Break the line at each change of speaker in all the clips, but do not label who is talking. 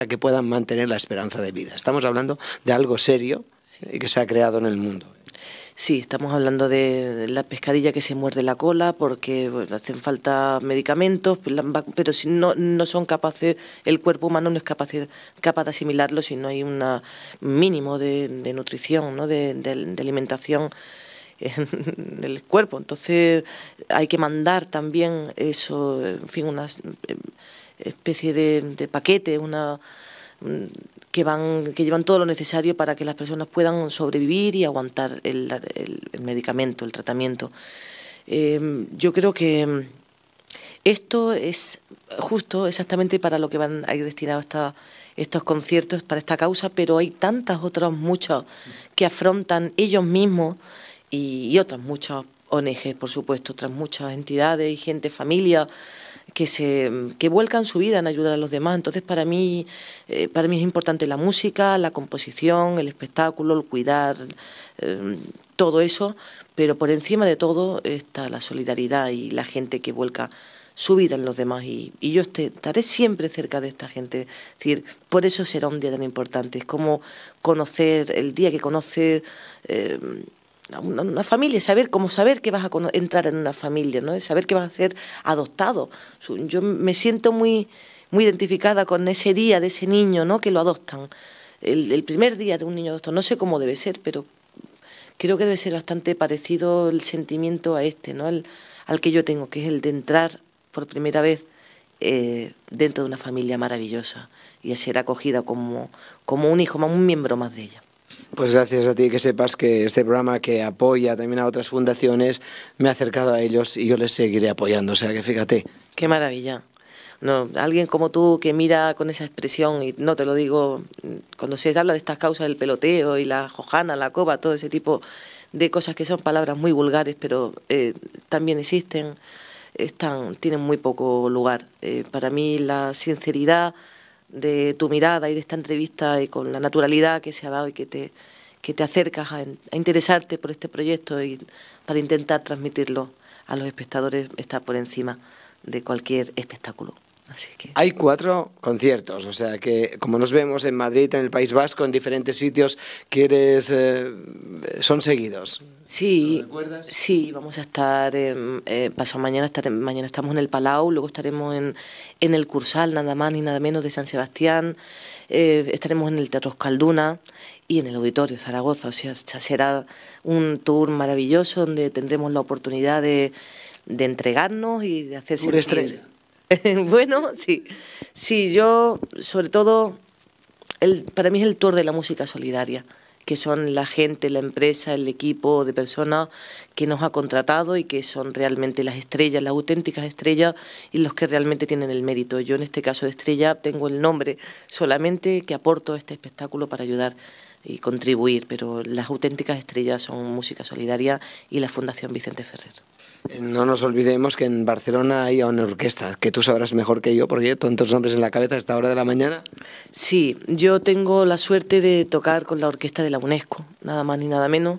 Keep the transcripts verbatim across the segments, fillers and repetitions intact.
que puedan mantener la esperanza de vida. Estamos hablando de algo serio y que se ha creado en el mundo.
Sí, estamos hablando de la pescadilla que se muerde la cola porque bueno, hacen falta medicamentos, pero si no, no son capaces, el cuerpo humano no es capaz, capaz de asimilarlo si no hay un mínimo de, de nutrición, ¿no? de, de, de alimentación en el cuerpo. Entonces hay que mandar también eso, en fin, una especie de, de paquete, una que van que llevan todo lo necesario para que las personas puedan sobrevivir y aguantar el, el, el medicamento, el tratamiento. Eh, yo creo que esto es justo exactamente para lo que van a ir destinados esta, estos conciertos, para esta causa, pero hay tantas otras, muchas, que afrontan ellos mismos y, y otras muchas O N G, por supuesto, otras muchas entidades y gente, familia, que se que vuelcan su vida en ayudar a los demás. Entonces, para mí, eh, para mí es importante la música, la composición, el espectáculo, el cuidar, eh, todo eso, pero por encima de todo está la solidaridad y la gente que vuelca su vida en los demás, y, y yo esté, estaré siempre cerca de esta gente. Es decir, por eso será un día tan importante. Es como conocer, el día que conoces eh, Una, una familia, saber cómo saber que vas a entrar en una familia, ¿no? Saber que vas a ser adoptado. Yo me siento muy, muy identificada con ese día de ese niño, ¿no? Que lo adoptan. El, el primer día de un niño adoptado, no sé cómo debe ser, pero creo que debe ser bastante parecido el sentimiento a este, ¿no? El, al que yo tengo, que es el de entrar por primera vez eh, dentro de una familia maravillosa y a ser acogida como, como un hijo, como un miembro más de ella.
Pues gracias a ti, que sepas que este programa, que apoya también a otras fundaciones, me ha acercado a ellos y yo les seguiré apoyando. O sea que fíjate.
Qué maravilla. No, alguien como tú que mira con esa expresión, y no te lo digo, cuando se habla de estas causas del peloteo y la jojana, la coba, todo ese tipo de cosas que son palabras muy vulgares, pero eh, también existen, están, tienen muy poco lugar. Eh, para mí la sinceridad de tu mirada y de esta entrevista y con la naturalidad que se ha dado y que te, que te acercas a, a interesarte por este proyecto y para intentar transmitirlo a los espectadores está por encima de cualquier espectáculo. Así que...
Hay cuatro conciertos, o sea que como nos vemos en Madrid, en el País Vasco, en diferentes sitios, quieres, eh, son seguidos.
Sí,
¿Lo recuerdas?
sí, vamos a estar, eh, eh, pasado mañana, estar, mañana estamos en el Palau, luego estaremos en, en el Cursal, nada más ni nada menos, de San Sebastián, eh, estaremos en el Teatro Euskalduna y en el Auditorio Zaragoza. O sea, será un tour maravilloso donde tendremos la oportunidad de, de entregarnos y de hacer
Tour estrella.
Bueno, sí, sí, yo sobre todo, el, para mí es el tour de la música solidaria, que son la gente, la empresa, el equipo de personas que nos ha contratado y que son realmente las estrellas, las auténticas estrellas y los que realmente tienen el mérito. Yo en este caso de estrella tengo el nombre solamente que aporto a este espectáculo para ayudar y contribuir, pero las auténticas estrellas son Música Solidaria y la Fundación Vicente Ferrer.
No nos olvidemos que en Barcelona hay una orquesta, que tú sabrás mejor que yo, porque yo tantos nombres en la cabeza a esta hora de la mañana.
Sí, yo tengo la suerte de tocar con la orquesta de la UNESCO, nada más ni nada menos.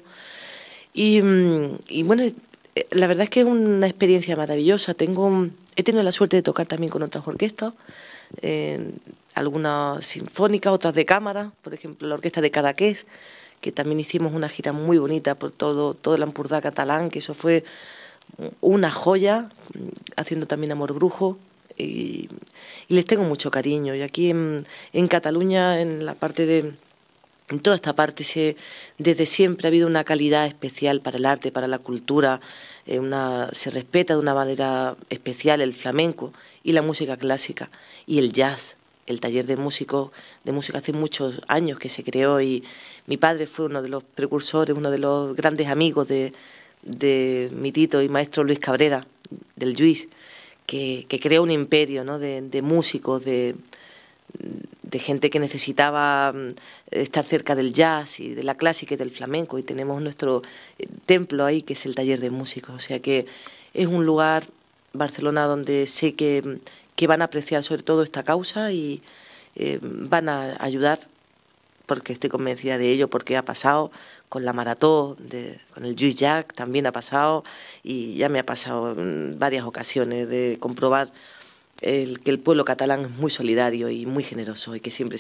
Y, y bueno, la verdad es que es una experiencia maravillosa. Tengo, he tenido la suerte de tocar también con otras orquestas, eh, algunas sinfónicas, otras de cámara, por ejemplo la orquesta de Cadaqués, que también hicimos una gira muy bonita por todo, todo el Ampurdá catalán, que eso fue una joya, haciendo también Amor Brujo, y, y les tengo mucho cariño. Y aquí en, en Cataluña, en la parte de, en toda esta parte, se, desde siempre ha habido una calidad especial para el arte, para la cultura, eh, una, se respeta de una manera especial el flamenco y la música clásica y el jazz. El taller de músicos, de música hace muchos años que se creó y mi padre fue uno de los precursores, uno de los grandes amigos de de mi tito y maestro Luis Cabrera, del Lluís, que, que creó un imperio, ¿no? de, de músicos, de, de gente que necesitaba estar cerca del jazz y de la clásica y del flamenco, y tenemos nuestro templo ahí, que es el taller de músicos. O sea que es un lugar, Barcelona, donde sé que, que van a apreciar sobre todo esta causa y eh, van a ayudar, porque estoy convencida de ello, porque ha pasado con la maratón, de, con el Lluís Llach también ha pasado, y ya me ha pasado en varias ocasiones de comprobar el, que el pueblo catalán es muy solidario y muy generoso y que siempre